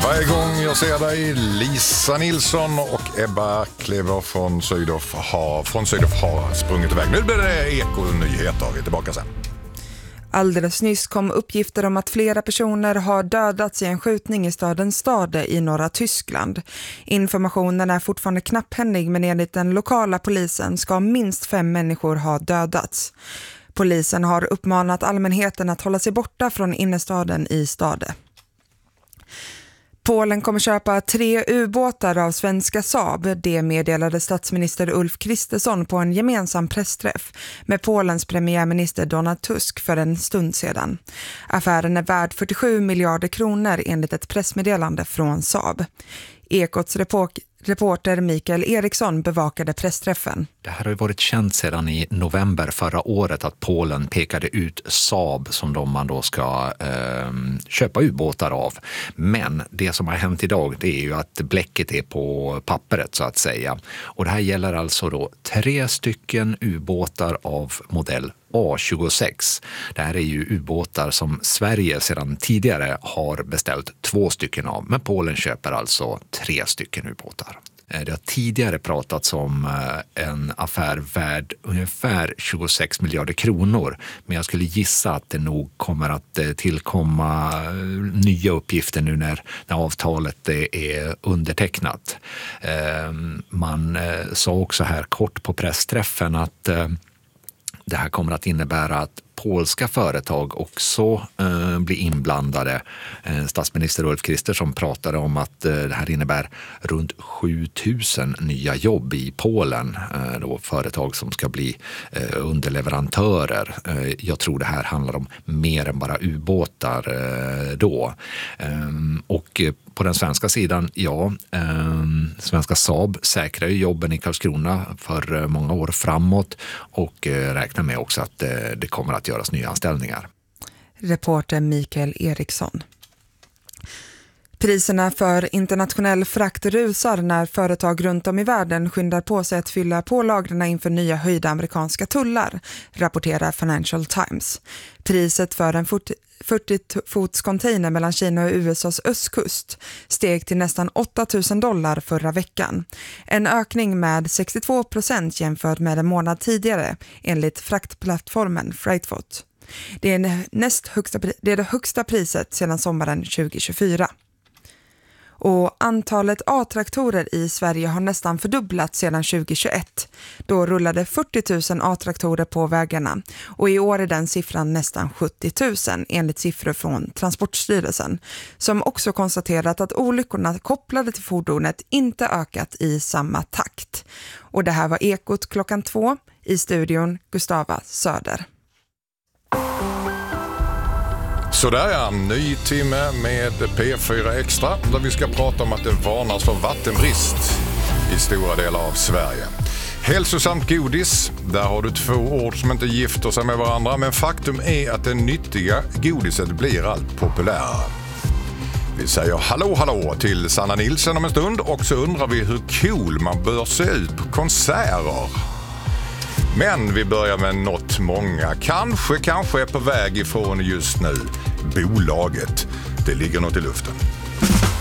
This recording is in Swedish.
Varje gång jag ser dig, Lisa Nilsson och Ebba Klever från Sydoff har sprungit iväg. Nu blir det Eko-nyheter. Vi är tillbaka sen. Alldeles nyss kom uppgifter om att flera personer har dödats i en skjutning i staden Stade i norra Tyskland. Informationen är fortfarande knapphändig, men enligt den lokala polisen ska minst 5 människor ha dödats. Polisen har uppmanat allmänheten att hålla sig borta från innerstaden i Stade. Polen kommer köpa 3 ubåtar av svenska Saab. Det meddelade statsminister Ulf Kristersson på en gemensam pressträff med Polens premiärminister Donald Tusk för en stund sedan. Affären är värd 47 miljarder kronor enligt ett pressmeddelande från Saab. Ekots reporter Mikael Eriksson bevakade pressträffen. Det här har ju varit känt sedan i november förra året att Polen pekade ut Saab som man då ska köpa ubåtar av. Men det som har hänt idag, det är ju att bläcket är på pappret så att säga. Och det här gäller alltså då 3 stycken ubåtar av modell A26. Det här är ju ubåtar som Sverige sedan tidigare har beställt 2 stycken av, men Polen köper alltså 3 stycken ubåtar. Det har tidigare pratats om en affär värd ungefär 26 miljarder kronor, men jag skulle gissa att det nog kommer att tillkomma nya uppgifter nu när avtalet är undertecknat. Man sa också här kort på pressträffen att det här kommer att innebära att polska företag också blir inblandade. Statsminister Ulf Kristersson pratade om att det här innebär runt 7000 nya jobb i Polen. Då företag som ska bli underleverantörer. Jag tror det här handlar om mer än bara ubåtar då. Och på den svenska sidan, svenska Saab säkrar ju jobben i Karlskrona för många år framåt och räknar med också att det kommer att göras nya anställningar. Reporter Mikael Eriksson. Priserna för internationell frakt rusar när företag runt om i världen skyndar på sig att fylla på lagren inför nya höjda amerikanska tullar, rapporterar Financial Times. Priset för en 40-fots container mellan Kina och USAs östkust steg till nästan $8,000 förra veckan. En ökning med 62% jämfört med en månad tidigare enligt fraktplattformen Freightfoot. Det är det högsta priset sedan sommaren 2024. Och antalet A-traktorer i Sverige har nästan fördubblats sedan 2021. Då rullade 40 000 A-traktorer på vägarna och i år är den siffran nästan 70 000 enligt siffror från Transportstyrelsen, som också konstaterat att olyckorna kopplade till fordonet inte ökat i samma takt. Och det här var Ekot klockan 2, i studion Gustava Söder. Så där är en ny timme med P4 Extra där vi ska prata om att det varnas för vattenbrist i stora delar av Sverige. Hälsosamt godis, där har du 2 ord som inte gifter sig med varandra, men faktum är att det nyttiga godiset blir allt populärare. Vi säger hallå till Sanna Nilsson om en stund och så undrar vi hur cool man bör se ut på konserter. Men vi börjar med något många kanske är på väg ifrån just nu. Bolaget. Det ligger något i luften.